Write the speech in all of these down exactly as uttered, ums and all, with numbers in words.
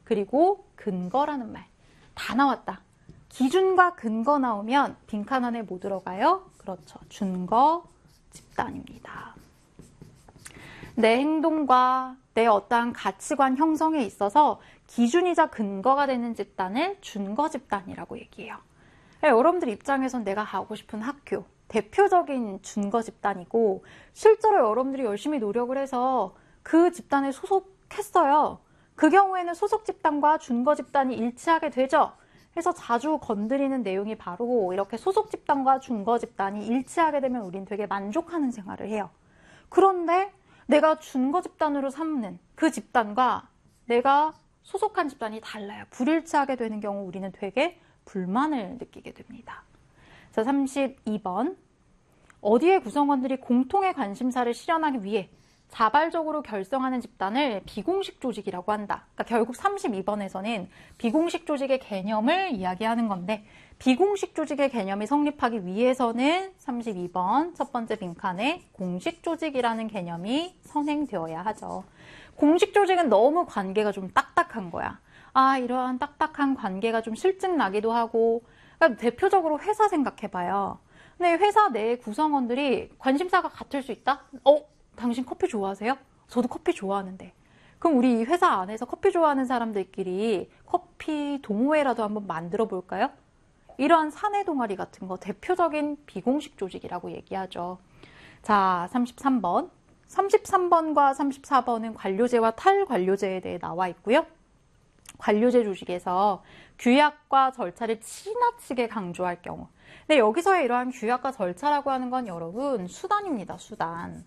그리고 근거라는 말. 다 나왔다. 기준과 근거 나오면 빈칸 안에 뭐 들어가요? 그렇죠. 준거 집단입니다. 내 행동과 내 어떠한 가치관 형성에 있어서 기준이자 근거가 되는 집단을 준거 집단이라고 얘기해요. 여러분들 입장에선 내가 가고 싶은 학교, 대표적인 준거 집단이고 실제로 여러분들이 열심히 노력을 해서 그 집단에 소속했어요. 그 경우에는 소속 집단과 준거 집단이 일치하게 되죠. 그래서 자주 건드리는 내용이 바로 이렇게 소속 집단과 준거 집단이 일치하게 되면 우린 되게 만족하는 생활을 해요. 그런데 내가 준거 집단으로 삼는 그 집단과 내가 소속한 집단이 달라요. 불일치하게 되는 경우 우리는 되게 불만을 느끼게 됩니다. 자, 삼십이 번. 어디에 구성원들이 공통의 관심사를 실현하기 위해 자발적으로 결성하는 집단을 비공식 조직이라고 한다. 그러니까 결국 삼십이 번에서는 비공식 조직의 개념을 이야기하는 건데 비공식 조직의 개념이 성립하기 위해서는 삼십이 번 첫 번째 빈칸에 공식 조직이라는 개념이 선행되어야 하죠. 공식 조직은 너무 관계가 좀 딱딱한 거야. 아, 이러한 딱딱한 관계가 좀 실증나기도 하고 그러니까 대표적으로 회사 생각해봐요. 근데 회사 내 구성원들이 관심사가 같을 수 있다? 어? 당신 커피 좋아하세요? 저도 커피 좋아하는데. 그럼 우리 회사 안에서 커피 좋아하는 사람들끼리 커피 동호회라도 한번 만들어 볼까요? 이러한 사내 동아리 같은 거 대표적인 비공식 조직이라고 얘기하죠. 자, 삼십삼 번. 삼십삼 번과 삼십사 번은 관료제와 탈관료제에 대해 나와 있고요. 관료제 조직에서 규약과 절차를 지나치게 강조할 경우. 근데 여기서의 이러한 규약과 절차라고 하는 건 여러분 수단입니다. 수단.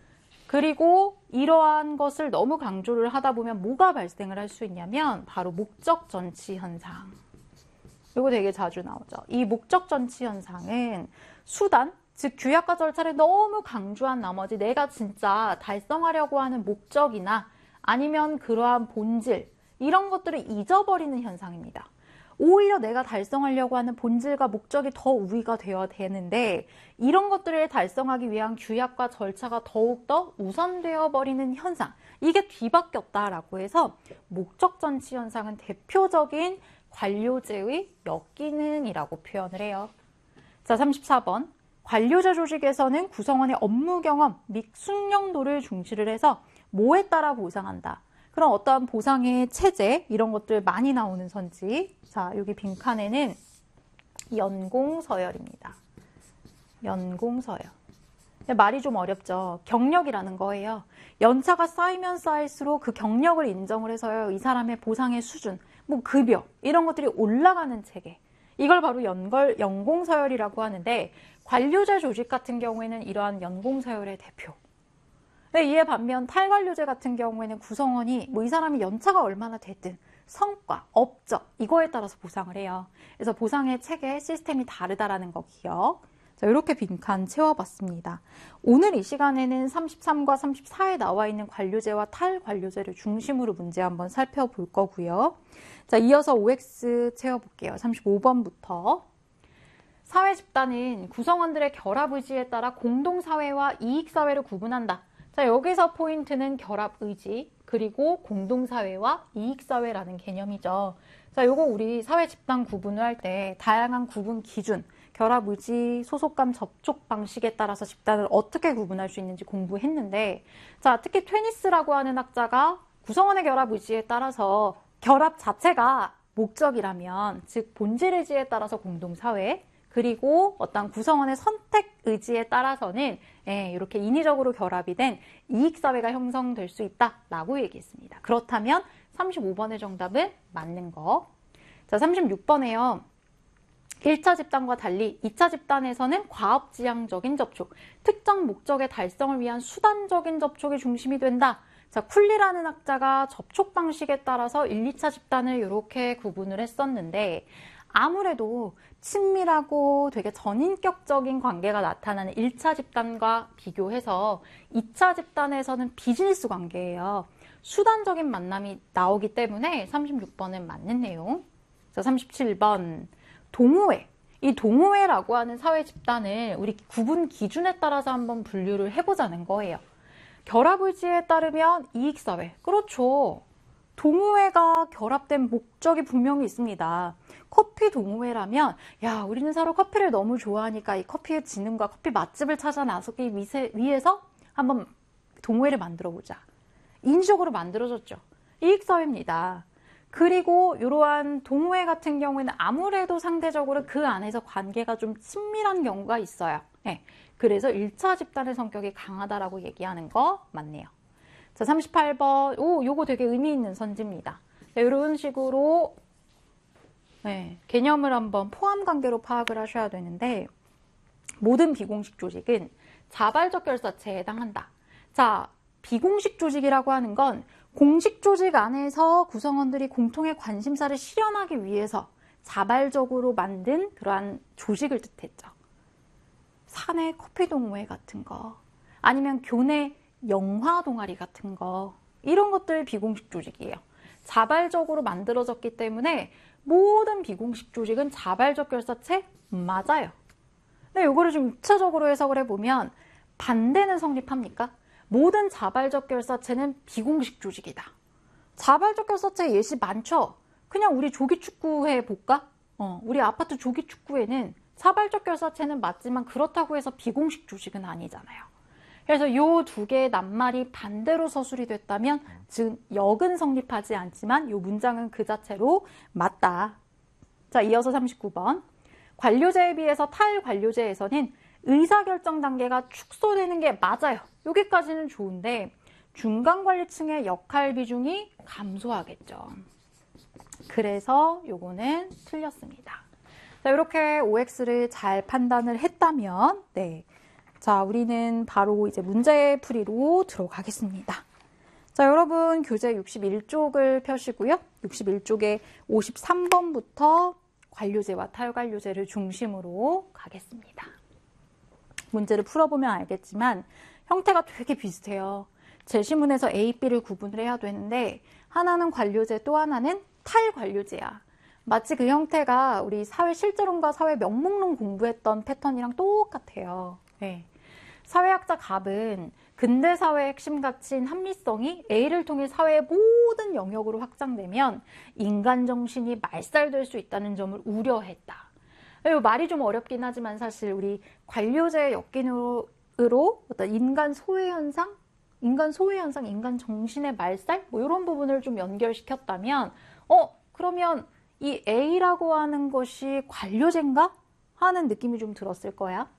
그리고 이러한 것을 너무 강조를 하다 보면 뭐가 발생을 할 수 있냐면 바로 목적 전치 현상. 이거 되게 자주 나오죠. 이 목적 전치 현상은 수단, 즉 규약과 절차를 너무 강조한 나머지 내가 진짜 달성하려고 하는 목적이나 아니면 그러한 본질 이런 것들을 잊어버리는 현상입니다. 오히려 내가 달성하려고 하는 본질과 목적이 더 우위가 되어야 되는데 이런 것들을 달성하기 위한 규약과 절차가 더욱더 우선되어 버리는 현상. 이게 뒤바뀌었다라고 해서 목적 전치 현상은 대표적인 관료제의 역기능이라고 표현을 해요. 자, 삼십사 번. 관료제 조직에서는 구성원의 업무 경험 및 숙련도를 중시를 해서 뭐에 따라 보상한다. 그런 어떠한 보상의 체제 이런 것들 많이 나오는 선지. 자, 여기 빈칸에는 연공서열입니다. 연공서열. 말이 좀 어렵죠. 경력이라는 거예요. 연차가 쌓이면 쌓일수록 그 경력을 인정을 해서요. 이 사람의 보상의 수준, 뭐 급여 이런 것들이 올라가는 체계. 이걸 바로 연걸, 연공서열이라고 하는데 관료제 조직 같은 경우에는 이러한 연공서열의 대표. 이에 반면 탈관료제 같은 경우에는 구성원이 뭐 이 사람이 연차가 얼마나 됐든 성과, 업적 이거에 따라서 보상을 해요. 그래서 보상의 체계, 시스템이 다르다라는 거 기억. 자, 이렇게 빈칸 채워봤습니다. 오늘 이 시간에는 삼십삼과 삼십사에 나와 있는 관료제와 탈관료제를 중심으로 문제 한번 살펴볼 거고요. 자, 이어서 오엑스 채워볼게요. 삼십오 번부터. 사회 집단은 구성원들의 결합 의지에 따라 공동사회와 이익사회를 구분한다. 자, 여기서 포인트는 결합 의지, 그리고 공동사회와 이익사회라는 개념이죠. 자, 요거 우리 사회 집단 구분을 할 때 다양한 구분 기준, 결합 의지, 소속감 접촉 방식에 따라서 집단을 어떻게 구분할 수 있는지 공부했는데, 자, 특히 트웨니스라고 하는 학자가 구성원의 결합 의지에 따라서 결합 자체가 목적이라면, 즉 본질 의지에 따라서 공동사회, 그리고 어떤 구성원의 선택 의지에 따라서는 예, 이렇게 인위적으로 결합이 된 이익사회가 형성될 수 있다라고 얘기했습니다. 그렇다면 삼십오 번의 정답은 맞는 거. 자, 삼십육 번에요. 일 차 집단과 달리 이 차 집단에서는 과업지향적인 접촉, 특정 목적의 달성을 위한 수단적인 접촉이 중심이 된다. 자, 쿨리라는 학자가 접촉 방식에 따라서 일, 이 차 집단을 이렇게 구분을 했었는데 아무래도 친밀하고 되게 전인격적인 관계가 나타나는 일 차 집단과 비교해서 이 차 집단에서는 비즈니스 관계예요. 수단적인 만남이 나오기 때문에 삼십육 번은 맞는 내용. 자, 삼십칠 번. 동호회. 이 동호회라고 하는 사회 집단을 우리 구분 기준에 따라서 한번 분류를 해보자는 거예요. 결합 의지에 따르면 이익사회. 그렇죠. 동호회가 결합된 목적이 분명히 있습니다. 커피 동호회라면 야 우리는 서로 커피를 너무 좋아하니까 이 커피의 진흥과 커피 맛집을 찾아 나서기 위해서 한번 동호회를 만들어 보자. 인지적으로 만들어졌죠. 이익사회입니다. 그리고 이러한 동호회 같은 경우에는 아무래도 상대적으로 그 안에서 관계가 좀 친밀한 경우가 있어요. 네. 그래서 일 차 집단의 성격이 강하다라고 얘기하는 거 맞네요. 자, 삼십팔 번. 오, 요거 되게 의미 있는 선지입니다. 네, 이런 식으로 네, 개념을 한번 포함 관계로 파악을 하셔야 되는데 모든 비공식 조직은 자발적 결사체에 해당한다. 자, 비공식 조직이라고 하는 건 공식 조직 안에서 구성원들이 공통의 관심사를 실현하기 위해서 자발적으로 만든 그러한 조직을 뜻했죠. 사내 커피 동호회 같은 거, 아니면 교내 영화 동아리 같은 거, 이런 것들 비공식 조직이에요. 자발적으로 만들어졌기 때문에 모든 비공식 조직은 자발적 결사체 맞아요. 근데 이거를 좀 입체적으로 해석을 해보면 반대는 성립합니까? 모든 자발적 결사체는 비공식 조직이다. 자발적 결사체 예시 많죠? 그냥 우리 조기축구회 볼까? 어, 우리 아파트 조기축구회는 자발적 결사체는 맞지만 그렇다고 해서 비공식 조직은 아니잖아요. 그래서 이 두 개의 낱말이 반대로 서술이 됐다면 즉 역은 성립하지 않지만 이 문장은 그 자체로 맞다. 자, 이어서 삼십구 번. 관료제에 비해서 탈관료제에서는 의사결정 단계가 축소되는 게 맞아요. 여기까지는 좋은데 중간관리층의 역할 비중이 감소하겠죠. 그래서 요거는 틀렸습니다. 자, 이렇게 오엑스를 잘 판단을 했다면 네. 자, 우리는 바로 이제 문제풀이로 들어가겠습니다. 자, 여러분 교재 육십일 쪽을 펴시고요. 육십일 쪽에 오십삼 번부터 관료제와 탈관료제를 중심으로 가겠습니다. 문제를 풀어보면 알겠지만 형태가 되게 비슷해요. 제시문에서 A, B를 구분을 해야 되는데 하나는 관료제 또 하나는 탈관료제야. 마치 그 형태가 우리 사회 실제론과 사회 명목론 공부했던 패턴이랑 똑같아요. 네. 사회학자 갑은 근대 사회의 핵심 가치인 합리성이 A를 통해 사회의 모든 영역으로 확장되면 인간 정신이 말살될 수 있다는 점을 우려했다. 말이 좀 어렵긴 하지만 사실 우리 관료제의 엮인으로 어떤 인간 소외 현상, 인간 소외 현상, 인간 정신의 말살 뭐 이런 부분을 좀 연결시켰다면 어 그러면 이 A라고 하는 것이 관료제인가? 하는 느낌이 좀 들었을 거야.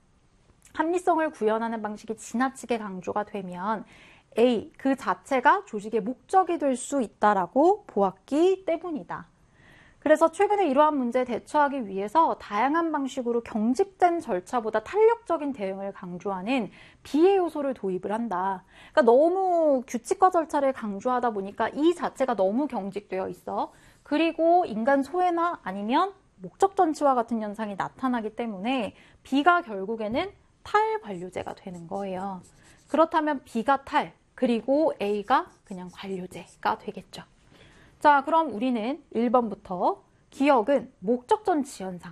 합리성을 구현하는 방식이 지나치게 강조가 되면 A 그 자체가 조직의 목적이 될 수 있다라고 보았기 때문이다. 그래서 최근에 이러한 문제에 대처하기 위해서 다양한 방식으로 경직된 절차보다 탄력적인 대응을 강조하는 비의 요소를 도입을 한다. 그러니까 너무 규칙과 절차를 강조하다 보니까 이 자체가 너무 경직되어 있어. 그리고 인간 소외나 아니면 목적 전치와 같은 현상이 나타나기 때문에 B가 결국에는 탈관료제가 되는 거예요. 그렇다면 B가 탈, 그리고 A가 그냥 관료제가 되겠죠. 자, 그럼 우리는 일 번부터 기억은 목적 전치 현상,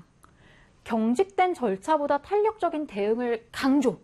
경직된 절차보다 탄력적인 대응을 강조.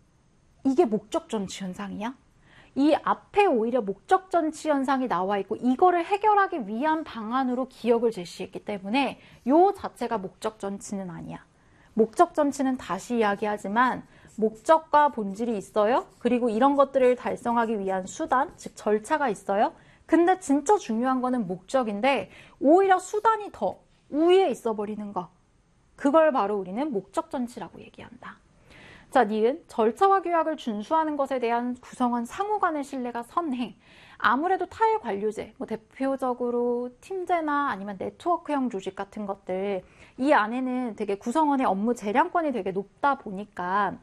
이게 목적 전치 현상이야? 이 앞에 오히려 목적 전치 현상이 나와 있고 이거를 해결하기 위한 방안으로 기억을 제시했기 때문에 요 자체가 목적 전치는 아니야. 목적 전치는 다시 이야기하지만 목적과 본질이 있어요. 그리고 이런 것들을 달성하기 위한 수단, 즉 절차가 있어요. 근데 진짜 중요한 거는 목적인데 오히려 수단이 더 우위에 있어 버리는 거. 그걸 바로 우리는 목적 전치라고 얘기한다. 자, 니은 절차와 규약을 준수하는 것에 대한 구성원 상호 간의 신뢰가 선행. 아무래도 탈관료제, 뭐 대표적으로 팀제나 아니면 네트워크형 조직 같은 것들, 이 안에는 되게 구성원의 업무 재량권이 되게 높다 보니까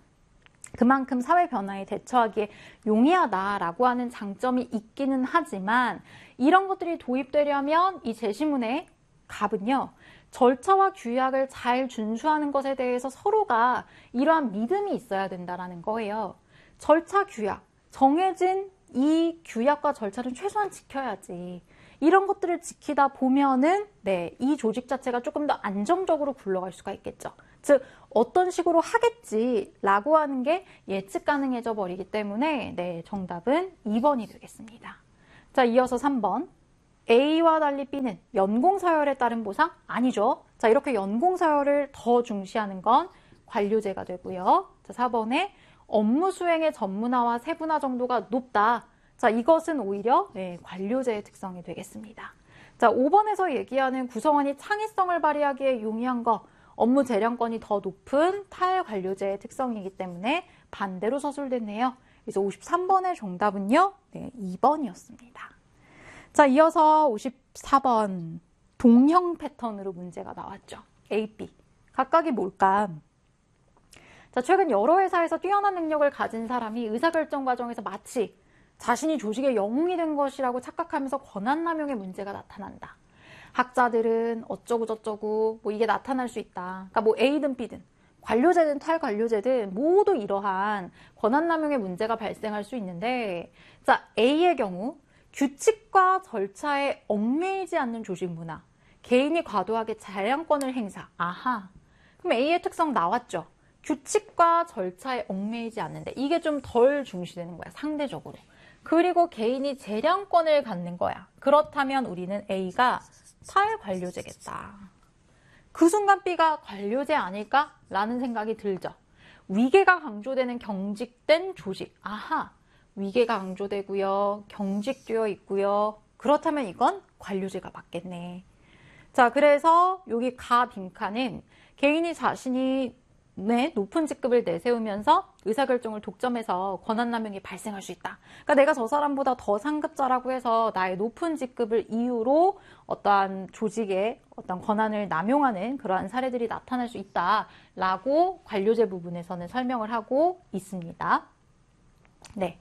그만큼 사회 변화에 대처하기에 용이하다라고 하는 장점이 있기는 하지만 이런 것들이 도입되려면 이 제시문의 갑은요. 절차와 규약을 잘 준수하는 것에 대해서 서로가 이러한 믿음이 있어야 된다는 거예요. 절차, 규약, 정해진 이 규약과 절차는 최소한 지켜야지. 이런 것들을 지키다 보면은 네, 이 조직 자체가 조금 더 안정적으로 굴러갈 수가 있겠죠. 즉 어떤 식으로 하겠지라고 하는 게 예측 가능해져 버리기 때문에 네, 정답은 이 번이 되겠습니다. 자, 이어서 삼 번. A와 달리 B는 연공서열에 따른 보상? 아니죠. 자, 이렇게 연공서열을 더 중시하는 건 관료제가 되고요. 자, 사 번에 업무 수행의 전문화와 세분화 정도가 높다. 자, 이것은 오히려 네, 관료제의 특성이 되겠습니다. 자, 오 번에서 얘기하는 구성원이 창의성을 발휘하기에 용이한 거, 업무 재량권이 더 높은 탈관료제의 특성이기 때문에 반대로 서술됐네요. 그래서 오십삼 번의 정답은요, 네, 이 번이었습니다. 자, 이어서 오십사 번 동형 패턴으로 문제가 나왔죠. A, B. 각각이 뭘까? 자, 최근 여러 회사에서 뛰어난 능력을 가진 사람이 의사결정 과정에서 마치 자신이 조직의 영웅이 된 것이라고 착각하면서 권한남용의 문제가 나타난다. 학자들은 어쩌고 저쩌고 뭐 이게 나타날 수 있다. 그러니까 뭐 A든 B든 관료제든 탈관료제든 모두 이러한 권한남용의 문제가 발생할 수 있는데, 자, A의 경우 규칙과 절차에 얽매이지 않는 조직 문화, 개인이 과도하게 재량권을 행사. 아하. 그럼 A의 특성 나왔죠. 규칙과 절차에 얽매이지 않는데 이게 좀 덜 중시되는 거야, 상대적으로. 그리고 개인이 재량권을 갖는 거야. 그렇다면 우리는 A가 탈관료제겠다. 그 순간 B가 관료제 아닐까? 라는 생각이 들죠. 위계가 강조되는 경직된 조직. 아하. 위계가 강조되고요. 경직되어 있고요. 그렇다면 이건 관료제가 맞겠네. 자, 그래서 여기 가 빈칸은 개인이 자신이 네, 높은 직급을 내세우면서 의사결정을 독점해서 권한남용이 발생할 수 있다. 그러니까 내가 저 사람보다 더 상급자라고 해서 나의 높은 직급을 이유로 어떠한 조직의 어떤 권한을 남용하는 그러한 사례들이 나타날 수 있다라고 관료제 부분에서는 설명을 하고 있습니다. 네,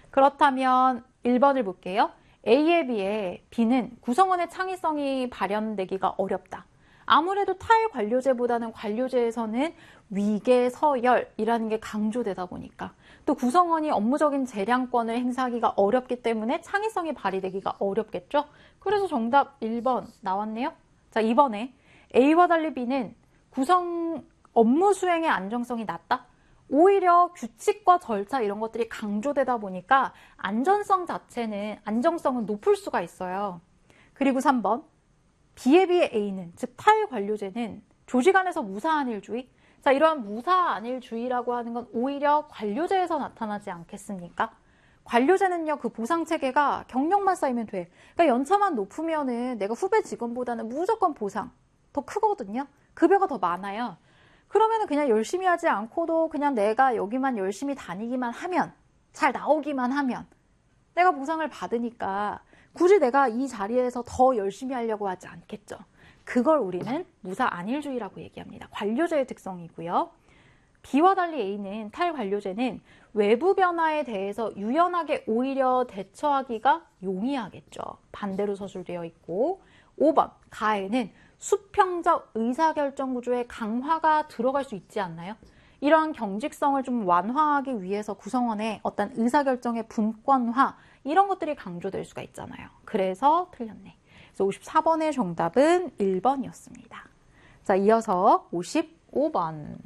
그렇다면 일 번을 볼게요. A에 비해 B는 구성원의 창의성이 발현되기가 어렵다. 아무래도 탈관료제보다는 관료제에서는 위계, 서열이라는 게 강조되다 보니까 또 구성원이 업무적인 재량권을 행사하기가 어렵기 때문에 창의성이 발휘되기가 어렵겠죠? 그래서 정답 일 번 나왔네요. 자, 이 번에 A와 달리 B는 구성 업무 수행의 안정성이 낮다. 오히려 규칙과 절차 이런 것들이 강조되다 보니까 안전성 자체는, 안정성은 높을 수가 있어요. 그리고 삼 번 B에 비해 A는, 즉 탈관료제는 조직 안에서 무사안일주의. 자, 이러한 무사안일주의라고 하는 건 오히려 관료제에서 나타나지 않겠습니까? 관료제는요, 그 보상체계가 경력만 쌓이면 돼. 그러니까 연차만 높으면은 내가 후배 직원보다는 무조건 보상 더 크거든요. 급여가 더 많아요. 그러면은 그냥 열심히 하지 않고도 그냥 내가 여기만 열심히 다니기만 하면, 잘 나오기만 하면 내가 보상을 받으니까 굳이 내가 이 자리에서 더 열심히 하려고 하지 않겠죠. 그걸 우리는 무사안일주의라고 얘기합니다. 관료제의 특성이고요. B와 달리 A는, 탈관료제는 외부 변화에 대해서 유연하게 오히려 대처하기가 용이하겠죠. 반대로 서술되어 있고, 오 번 가에는 수평적 의사결정 구조의 강화가 들어갈 수 있지 않나요? 이러한 경직성을 좀 완화하기 위해서 구성원의 어떤 의사결정의 분권화, 이런 것들이 강조될 수가 있잖아요. 그래서 틀렸네. 그래서 오십사 번의 정답은 일 번이었습니다. 자, 이어서 오십오 번.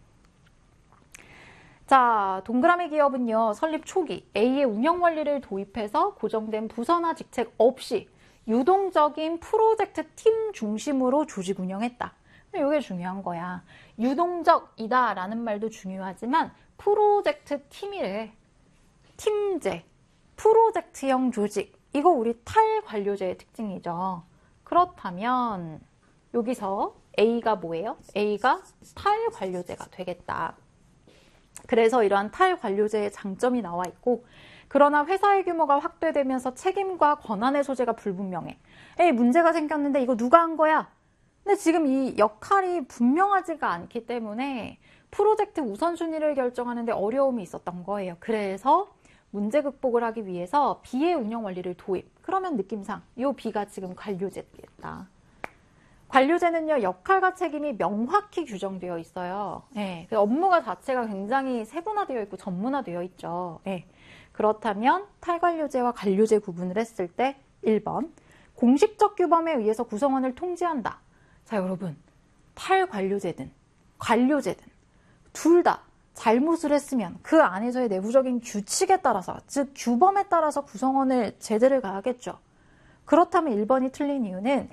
자, 동그라미 기업은요, 설립 초기 A의 운영 원리를 도입해서 고정된 부서나 직책 없이 유동적인 프로젝트 팀 중심으로 조직 운영했다. 이게 중요한 거야. 유동적이다라는 말도 중요하지만 프로젝트 팀이래. 팀제, 프로젝트형 조직. 이거 우리 탈관료제의 특징이죠. 그렇다면 여기서 A가 뭐예요? A가 탈관료제가 되겠다. 그래서 이러한 탈관료제의 장점이 나와 있고, 그러나 회사의 규모가 확대되면서 책임과 권한의 소재가 불분명해. 에이, 문제가 생겼는데 이거 누가 한 거야? 근데 지금 이 역할이 분명하지가 않기 때문에 프로젝트 우선순위를 결정하는데 어려움이 있었던 거예요. 그래서 문제 극복을 하기 위해서 B의 운영 원리를 도입. 그러면 느낌상 이 B가 지금 관료제겠다. 관료제는요, 역할과 책임이 명확히 규정되어 있어요. 네, 업무가 자체가 굉장히 세분화되어 있고 전문화되어 있죠. 네, 그렇다면 탈관료제와 관료제 구분을 했을 때 일 번 공식적 규범에 의해서 구성원을 통제한다. 자, 여러분, 탈관료제든 관료제든 둘 다 잘못을 했으면 그 안에서의 내부적인 규칙에 따라서, 즉 규범에 따라서 구성원을 제재를 가하겠죠. 그렇다면 일 번이 틀린 이유는